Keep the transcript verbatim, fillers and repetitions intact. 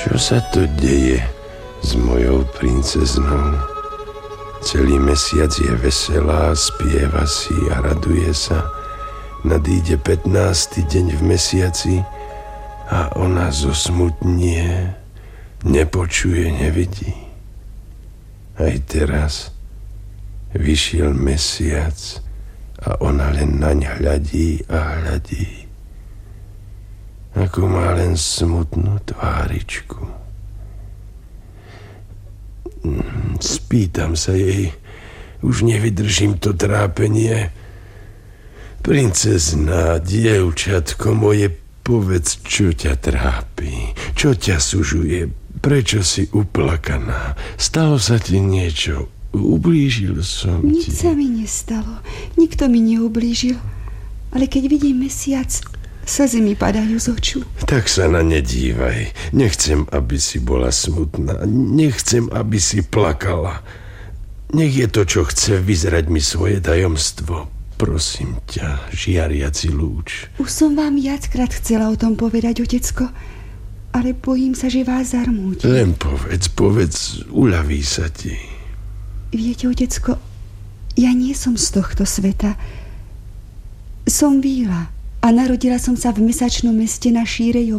Čo sa to deje s mojou princeznou? Celý mesiac je veselá, spieva si a raduje sa. Nadíde pätnásty deň v mesiaci a ona zosmutnie, nepočuje, nevidí. Aj teraz vyšiel mesiac a ona len naň hľadí a hľadí. Ako má len smutnú tváričku. Spýtam sa jej, už nevydržím to trápenie. Princezná, dievčatko moje, povedz, čo ťa trápi, čo ťa sužuje, prečo si uplakaná, stalo sa ti niečo, ublížil som Nič ti. Nič sa mi nestalo, nikto mi neublížil, ale keď vidím mesiac, slzy mi padajú z očí. Tak sa na ne dívaj. Nechcem, aby si bola smutná. Nechcem, aby si plakala. Nech je to, čo chce vyzrať mi svoje tajomstvo. Prosím ťa, žiariaci lúč. Už som vám viackrát chcela o tom povedať, otecko, ale bojím sa, že vás zarmútim. Len povedz, povedz, uľaví sa ti. Viete, otecko, ja nie som z tohto sveta. Som víla. A narodila som sa v mesačnom meste na šírej